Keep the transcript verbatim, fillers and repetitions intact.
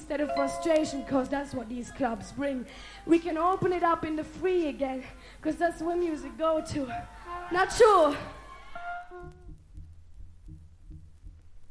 instead of frustration, cause that's what these clubs bring. We can open it up in the free again, cause that's where music go to. Not sure.